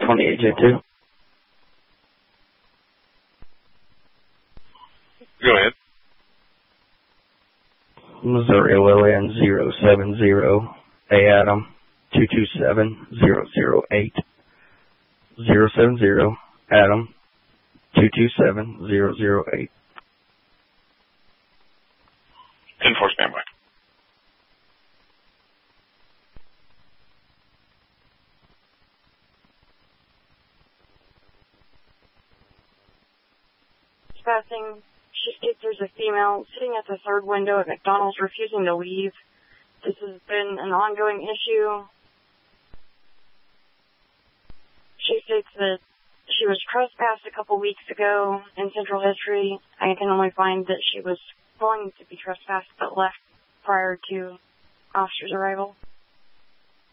28 J2. Go ahead. Missouri Lillian 070. A Adam 227008. 070 Adam 227008. 10-4 standby. Passing, she states there's a female sitting at the third window at McDonald's refusing to leave. This has been an ongoing issue. She states that she was trespassed a couple weeks ago in Central History. I can only find that she was going to be trespassed but left prior to officer's arrival.